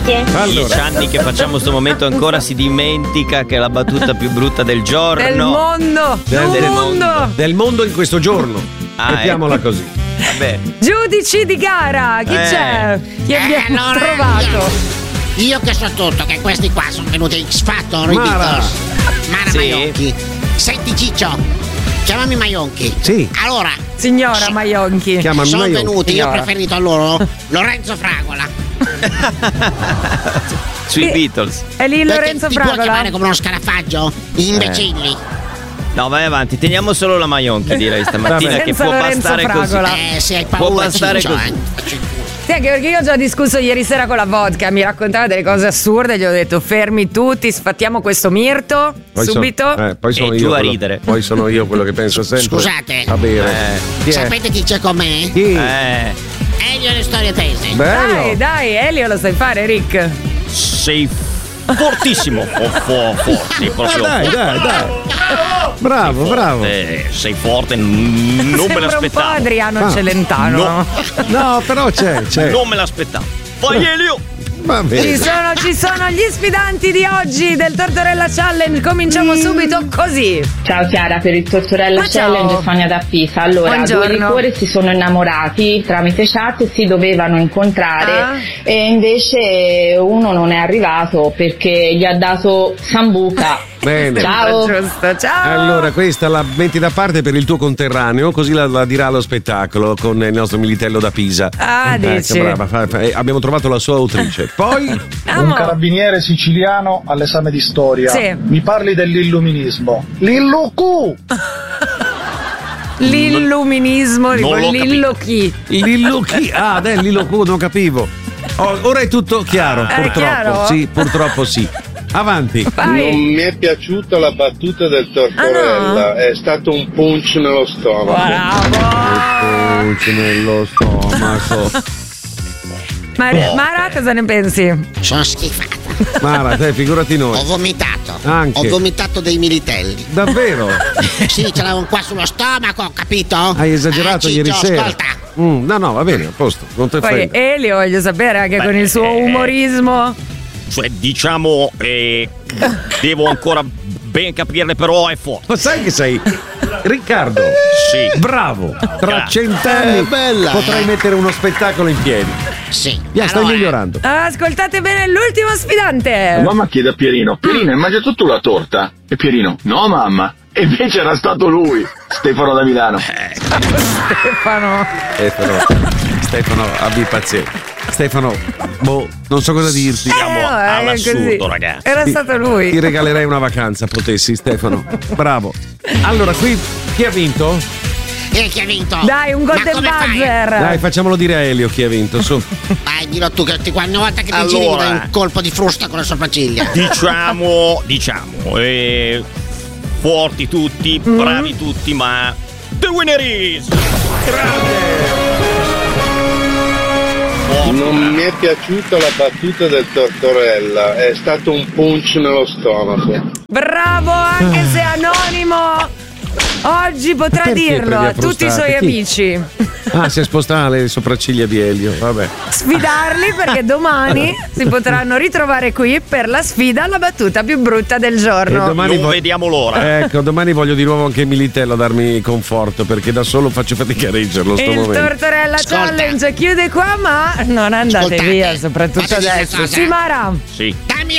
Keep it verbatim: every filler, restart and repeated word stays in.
Grazie. Allora. Dieci anni che facciamo questo momento, ancora si dimentica che è la battuta più brutta del giorno. Del mondo. Del, del mondo. mondo. Del mondo in questo giorno. Ah, Mettiamola ecco. così. Vabbè. Giudici di gara, chi Eh. c'è? Chi Eh, abbiamo allora, trovato? Io, io che so tutto, che questi qua sono venuti X Factor, i Mara. Beatles. Mara Sì. Maionchi. Senti Ciccio, chiamami Maionchi. Sì. Allora, Signora Maionchi. Chiamami sono Maionchi. venuti, io ho Signora. preferito a loro Lorenzo Fragola. Sui Sì. Beatles. È lì Perché Lorenzo ti può chiamare Fragola? come uno scarafaggio? Imbecilli. No, vai avanti, teniamo solo la Maionchi, direi stamattina, Vabbè. che Senza può Lorenzo bastare Fragola. così. Eh, se hai Può paura bastare Ciccio, così. eh. Sì, anche perché io ho già discusso ieri sera con la vodka, mi raccontava delle cose assurde, gli ho detto fermi tutti, sfattiamo questo mirto, Poi so- subito. eh, poi sono E io giù a quello- ridere. Poi sono io quello che penso sempre. Scusate. Va bene. Eh. Chi è? Sapete chi c'è con me? Chi? Eh, Elio le storie tese. Bello. Dai, dai, Elio lo sai fare, Rick. sei fortissimo. Fo, fo, fo, sei Ah, proprio dai, dai, dai. Bravo, bravo. Eh, sei forte, n- non me Sembra un po' l'aspettavo. Adriano Ah. Celentano. No. No, però c'è, c'è. Non me l'aspettavo. Vai Elio! Va Ci bene. sono, ci sono gli sfidanti di oggi del Tortorella Challenge. Cominciamo subito così. Ciao Chiara, per il Tortorella Ma ciao. Challenge Sonia da Pisa. Allora, Buongiorno. due liquori si sono innamorati tramite chat e si dovevano incontrare Ah. e invece uno non è arrivato perché gli ha dato Sambuca. Bene. Ciao. Giusto, ciao. Allora, questa la metti da parte per il tuo conterraneo, così la, la dirà allo spettacolo con il nostro Militello da Pisa. Ah, Ecco, dici. brava, fa- fa- eh, abbiamo trovato la sua autrice. Poi, Amo. Un carabiniere siciliano all'esame di storia. Sì. Mi parli dell'illuminismo. L'illucu! L'illuminismo, tipo Non l'ho Lillo chi? Lillo chi? Ah, dai, Lillo Q, non capivo. Oh, ora è tutto chiaro, È purtroppo. chiaro? Sì, purtroppo sì. Avanti. Vai. Non mi è piaciuta la battuta del Tortorella, Ah, no? è stato un punch nello stomaco. Bravo. Pulce nello stomaco. Mar- Mara, cosa ne pensi? Sono schifata. Mara, te, figurati Ho noi. vomitato. Anche. Ho vomitato dei militelli. Davvero? Sì, ce l'avevo qua sullo stomaco, capito? Hai esagerato Ah, ieri Ciccio, sera. Ascolta. Mm, no, no, va bene, a posto. Non te Poi frega. Elio, voglio sapere anche Beh, con il suo eh, umorismo. Cioè, diciamo, eh, devo ancora ben capirle, però è forte. Ma sai che sei Riccardo? Sì. Bravo. Tra Grazie. cent'anni Eh, bella. potrai mettere uno spettacolo in piedi. Sì. Via, stai Allora, migliorando. Ascoltate bene l'ultimo sfidante. Mamma chiede a Pierino: Pierino, hai mangiato tu la torta? E Pierino: no mamma. E invece era stato lui, Stefano da Milano. Stefano. Stefano, Stefano, abbi pazienza. Stefano, boh, non so cosa dirti. Siamo Eh, no, è all'assurdo, così. ragazzi. Era Ti- stato Ti lui. regalerei una vacanza, potessi, Stefano. Bravo. Allora, qui chi ha vinto? E chi ha vinto? Dai, un Ma golden come fai? buzzer. Dai, facciamolo dire a Elio chi ha vinto, su. Vai, dillo tu, che ti- ogni volta che ti Allora. giri mi dai un colpo di frusta con le sopracciglia. Diciamo, diciamo, eh, forti tutti, Mm. bravi tutti, ma the winner is Non mi è piaciuta la battuta del Tortorella, è stato un punch nello stomaco. Bravo, anche se anonimo. Oggi potrà Perché dirlo prendi a a tutti i suoi frustate? Chi? amici. Ah, si è spostata le sopracciglia di Elio, vabbè. Sfidarli perché domani si potranno ritrovare qui per la sfida alla battuta più brutta del E giorno. domani non vo- vediamo l'ora. Ecco, domani voglio di nuovo anche Militello a darmi conforto, perché da solo faccio fatica a reggerlo sto Il momento. Tortorella Ascolta. Challenge chiude qua, ma non andate Ascoltate, via, soprattutto posso dire una adesso. cosa? Sì, Mara. Sì. Dammi